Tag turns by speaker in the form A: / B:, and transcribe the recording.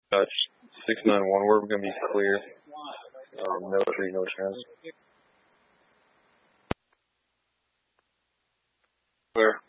A: Dutch 691. We're going to be clear. No tree, no chance.
B: Clear.